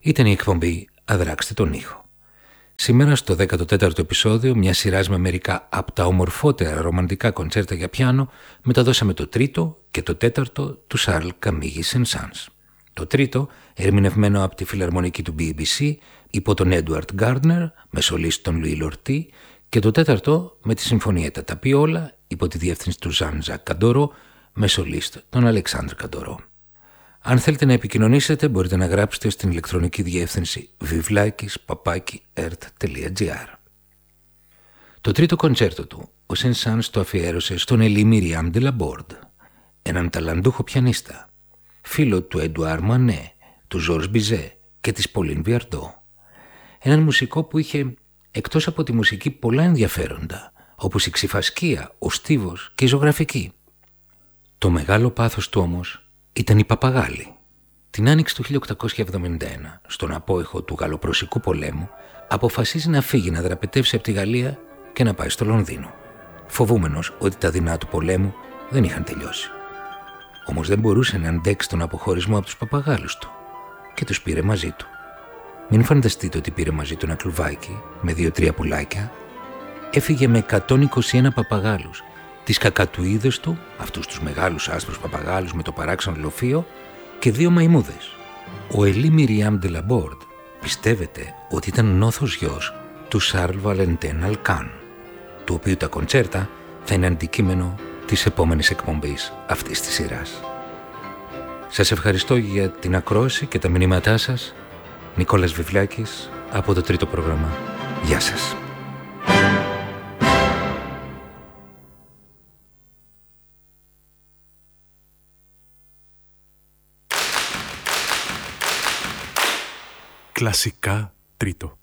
Ήταν η εκπομπή «Αδράξτε τον ήχο». Σήμερα στο 14ο επεισόδιο μιας σειράς με μερικά από τα ομορφότερα ρομαντικά κοντσέρτα για πιάνο μεταδώσαμε το τρίτο και το τέταρτο του Σαρλ Καμίγη Σεν-Σανς. Το τρίτο, ερμηνευμένο από τη φιλαρμονική του BBC υπό τον Έντουαρτ Γκάρντνερ με σολίστ τον Λουί Λορτί, και το τέταρτο με τη συμφωνία τα Ταπιόλα υπό τη διεύθυνση του Ζαν Ζακ Καντορό με σολίστ τον Αλεξάνδρ Καντορό. Αν θέλετε να επικοινωνήσετε, μπορείτε να γράψετε στην ηλεκτρονική διεύθυνση vivlakis@ert.gr. Το τρίτο κοντσέρτο του, ο Σεν-Σανς το αφιέρωσε στον Ελί Μιριάμ ντε Λαμπόρντ, έναν ταλαντούχο πιανίστα, φίλο του Εντουάρ Μανέ, του Ζορζ Μπιζέ και της Πολίν Βιαρντό. Έναν μουσικό που είχε, εκτός από τη μουσική, πολλά ενδιαφέροντα, όπως η ξυφασκία, ο στίβος και η ζωγραφική. Το μεγάλο πάθος του όμως ήταν οι παπαγάλοι. Την άνοιξη του 1871, στον απόϊχο του Γαλλοπρωσικού πολέμου, αποφασίζει να φύγει να δραπετεύσει από τη Γαλλία και να πάει στο Λονδίνο, φοβούμενος ότι τα δεινά του πολέμου δεν είχαν τελειώσει. Όμως δεν μπορούσε να αντέξει τον αποχωρισμό από τους παπαγάλους του και τους πήρε μαζί του. Μην φανταστείτε ότι πήρε μαζί του ένα κλουβάκι με 2-3 πουλάκια. Έφυγε με 121 παπαγάλους, τις κακατουίδες του, αυτούς τους μεγάλους άσπρους παπαγάλους με το παράξενο λοφείο, και 2 μαϊμούδες. Ο Ελί Μιριάμ ντε Λαμπόρντ πιστεύετε ότι ήταν νόθος γιος του Σαρλ Βαλεντέν Αλκάν, του οποίου τα κοντσέρτα θα είναι αντικείμενο της επόμενης εκπομπής αυτής της σειράς. Σας ευχαριστώ για την ακρόαση και τα μηνύματά σας. Νικόλας Βιβλάκης από το τρίτο πρόγραμμα. Γεια σας. Κλασικά τρίτο.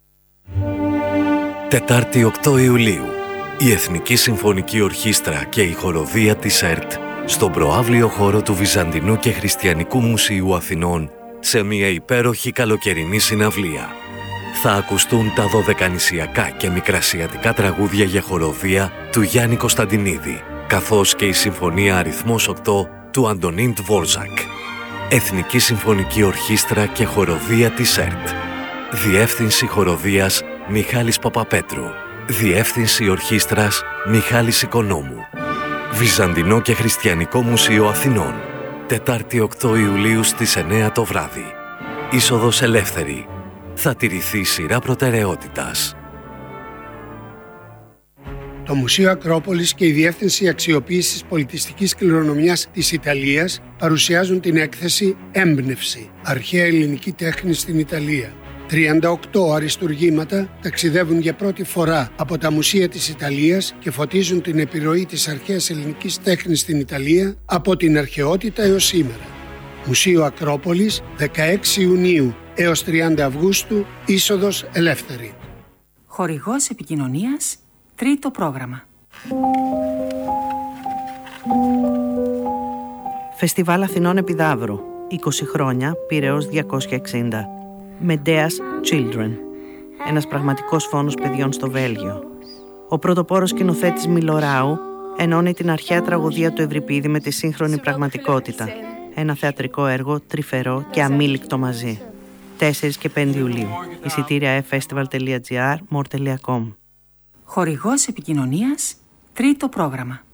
Τετάρτη 8 Ιουλίου. Η Εθνική Συμφωνική Ορχήστρα και η Χοροδία της ΕΡΤ στον προαύλιο χώρο του Βυζαντινού και Χριστιανικού Μουσείου Αθηνών σε μια υπέροχη καλοκαιρινή συναυλία. Θα ακουστούν τα δωδεκανησιακά και μικρασιατικά τραγούδια για χοροδία του Γιάννη Κωνσταντινίδη, καθώς και η Συμφωνία αριθμός 8 του Αντωνίν Τβόρζακ. Εθνική Συμφωνική Ορχήστρα και Χοροδία της ΕΡΤ. Διεύθυνση Χοροδίας Μιχάλης Παπαπέτρου. Διεύθυνση Ορχήστρας Μιχάλης Οικονόμου. Βυζαντινό και Χριστιανικό Μουσείο Αθηνών. Τετάρτη 8 Ιουλίου στις 9 το βράδυ. Είσοδος ελεύθερη. Θα τηρηθεί σειρά προτεραιότητας. Το Μουσείο Ακρόπολης και η Διεύθυνση Αξιοποίησης Πολιτιστικής Κληρονομιάς της Ιταλίας παρουσιάζουν την έκθεση «Έμπνευση. Αρχαία ελληνική τέχνη στην Ιταλία». 38 αριστουργήματα ταξιδεύουν για πρώτη φορά από τα μουσεία της Ιταλίας και φωτίζουν την επιρροή της αρχαίας ελληνικής τέχνης στην Ιταλία από την αρχαιότητα έως σήμερα. Μουσείο Ακρόπολης, 16 Ιουνίου έως 30 Αυγούστου, είσοδος ελεύθερη. Χορηγός επικοινωνίας, τρίτο πρόγραμμα. Φεστιβάλ Αθηνών Επιδαύρου, 20 χρόνια, Πειραιώς 260. Medea's Children, ένας πραγματικός φόνος παιδιών στο Βέλγιο. Ο πρωτοπόρος σκηνοθέτης Μιλοράου ενώνει την αρχαία τραγωδία του Ευρυπίδη με τη σύγχρονη πραγματικότητα. Ένα θεατρικό έργο τρυφερό και αμήλικτο μαζί. 4 και 5 Ιουλίου. Εισιτήρια festival.gr, more.com. Χορηγός επικοινωνίας, τρίτο πρόγραμμα.